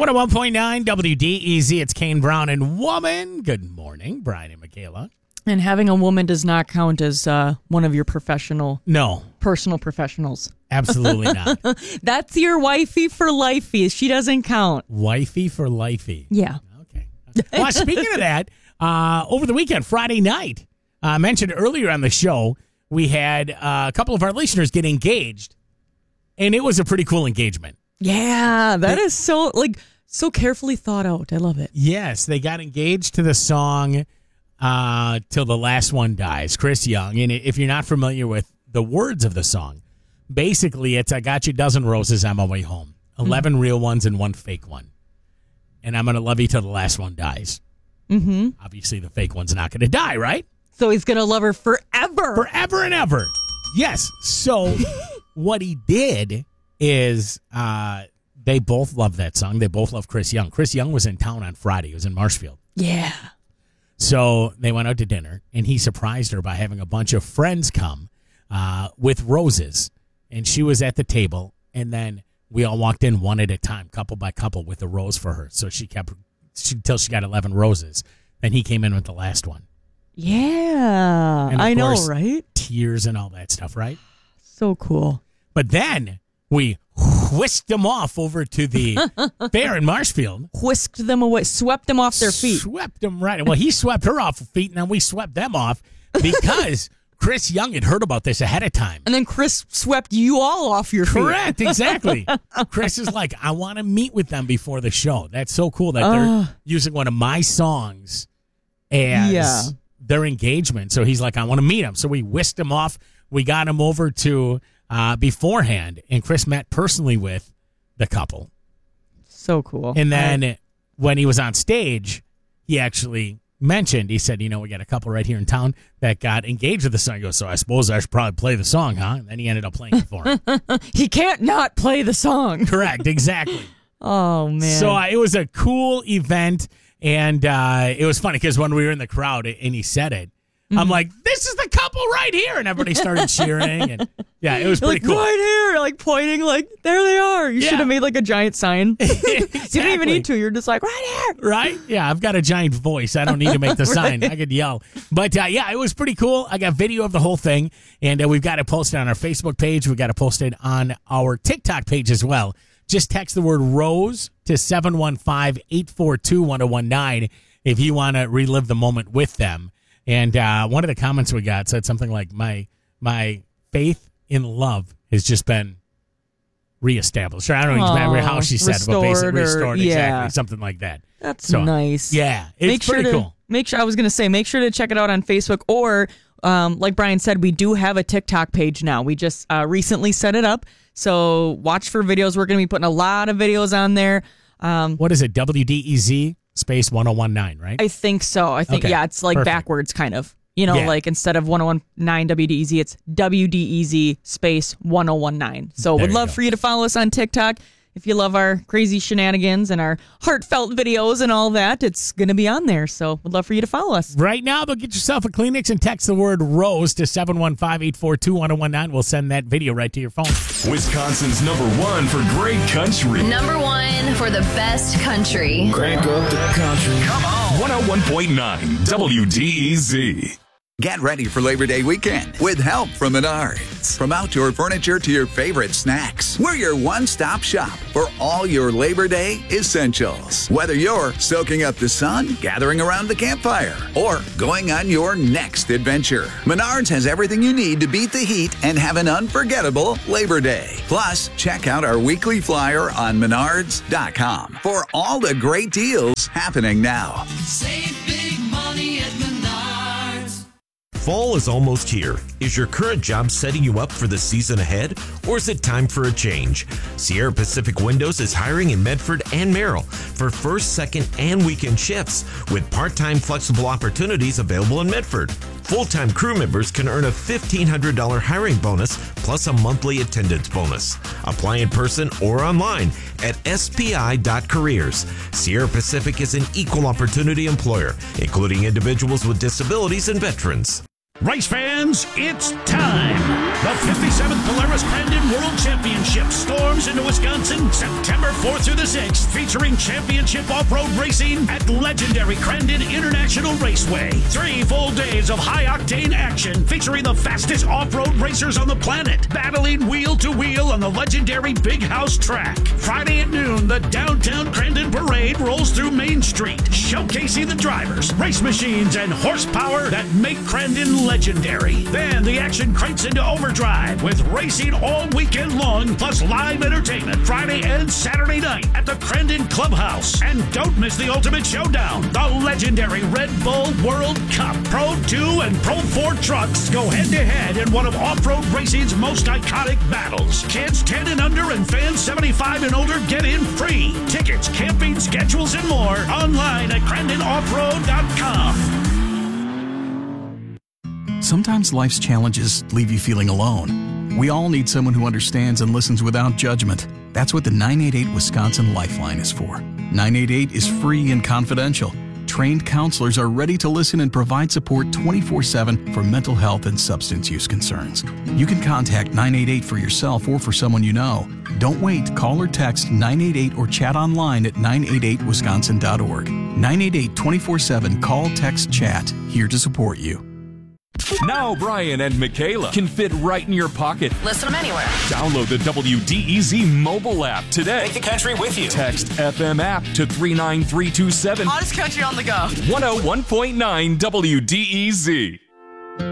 101.9 WDEZ. It's Kane Brown and Woman. Good morning, Brian and Michaela. And having a woman does not count as one of your personal professionals. Absolutely not. That's your wifey for lifey. She doesn't count. Wifey for lifey. Yeah. Okay. Well, speaking of that, over the weekend, Friday night, I mentioned earlier on the show, we had a couple of our listeners get engaged, and it was a pretty cool engagement. Yeah, that is so carefully thought out. I love it. Yes, they got engaged to the song Till the Last One Dies, Chris Young. And if you're not familiar with the words of the song, basically it's I got you a dozen roses on my way home, 11 real ones and one fake one. And I'm going to love you till the last one dies. Mm-hmm. Obviously, the fake one's not going to die, right? So he's going to love her forever. Forever and ever. Yes. So what he did is they both love that song. They both love Chris Young. Chris Young was in town on Friday. He was in Marshfield. Yeah. So they went out to dinner, and he surprised her by having a bunch of friends come with roses. And she was at the table, and then we all walked in one at a time, couple by couple, with a rose for her. So she kept till she got 11 roses. Then he came in with the last one. Yeah. And I know, course, right? Tears and all that stuff, right? So cool. But then we whisked them off over to the fair in Marshfield. Whisked them away, swept them off their feet. Swept them right. Well, he swept her off her feet, and then we swept them off because Chris Young had heard about this ahead of time. And then Chris swept you all off your feet. Correct, exactly. Chris is like, I want to meet with them before the show. That's so cool that they're using one of my songs as their engagement. So he's like, I want to meet him. So we whisked him off. We got him over to beforehand, and Chris met personally with the couple. So cool. And then when he was on stage, he actually mentioned, he said, we got a couple right here in town that got engaged with the song. He goes, so I suppose I should probably play the song, huh? And then he ended up playing it for him. He can't not play the song. Correct, exactly. Oh, man. So it was a cool event, and it was funny because when we were in the crowd and he said it, I'm like, this is the couple right here. And everybody started cheering. And yeah, it was pretty cool. Right here, like pointing, like, there they are. You should have made like a giant sign. Exactly. You didn't even need to. You're just like, right here. Right? Yeah, I've got a giant voice. I don't need to make the sign. I could yell. But yeah, it was pretty cool. I got video of the whole thing. And we've got it posted on our Facebook page. We've got it posted on our TikTok page as well. Just text the word ROSE to 715-842-1019 if you want to relive the moment with them. And one of the comments we got said something like, my faith in love has just been reestablished. Or I don't remember how she said it, but basically restored. Exactly. Something like that. That's nice. Yeah. It's pretty cool. Make sure to check it out on Facebook, or like Brian said, we do have a TikTok page now. We just recently set it up. So watch for videos. We're going to be putting a lot of videos on there. What is it? WDEZ space 1019, right? I think so. It's like perfect. Backwards kind of. Like instead of 1019 WDEZ, it's WDEZ space 1019. So would love for you to follow us on TikTok. If you love our crazy shenanigans and our heartfelt videos and all that, it's going to be on there. So would love for you to follow us. Right now, they'll get yourself a Kleenex and text the word ROSE to 715-842-1019. We'll send that video right to your phone. Wisconsin's #1 for great country. #1 for the best country. Crank up the country. Come on. 101.9 WDEZ. Get ready for Labor Day weekend with help from Menards. From outdoor furniture to your favorite snacks, we're your one-stop shop for all your Labor Day essentials. Whether you're soaking up the sun, gathering around the campfire, or going on your next adventure, Menards has everything you need to beat the heat and have an unforgettable Labor Day. Plus, check out our weekly flyer on Menards.com for all the great deals happening now. Save big money at Menards. Fall is almost here. Is your current job setting you up for the season ahead, or is it time for a change? Sierra Pacific Windows is hiring in Medford and Merrill for first, second, and weekend shifts with part-time flexible opportunities available in Medford. Full-time crew members can earn a $1,500 hiring bonus plus a monthly attendance bonus. Apply in person or online at spi.careers. Sierra Pacific is an equal opportunity employer, including individuals with disabilities and veterans. Race fans, it's time. The 57th Polaris Crandon World Championship storms into Wisconsin September 4th through the 6th, featuring championship off-road racing at legendary Crandon International Raceway. 3 full days of high-octane action featuring the fastest off-road racers on the planet, battling wheel to wheel on the legendary Big House track. Friday at noon, the downtown Crandon Parade rolls through Main Street, showcasing the drivers, race machines, and horsepower that make Crandon legendary. Then the action cranks into overdrive with racing all weekend long, plus live entertainment Friday and Saturday night at the Crandon Clubhouse. And don't miss the ultimate showdown, the legendary Red Bull World Cup. Pro 2 and Pro 4 trucks go head-to-head in one of off-road racing's most iconic battles. Kids 10 and under and fans 75 and older get in free. Tickets, camping, schedules, and more online at CrandonOffroad.com. Sometimes life's challenges leave you feeling alone. We all need someone who understands and listens without judgment. That's what the 988 Wisconsin Lifeline is for. 988 is free and confidential. Trained counselors are ready to listen and provide support 24/7 for mental health and substance use concerns. You can contact 988 for yourself or for someone you know. Don't wait. Call or text 988 or chat online at 988wisconsin.org. 988 24/7 call, text, chat. Here to support you. Now Brian and Michaela can fit right in your pocket. Listen them anywhere. Download the WDEZ mobile app today. Take the country with you. Text FM app to 39327. Hottest country on the go. 101.9 WDEZ.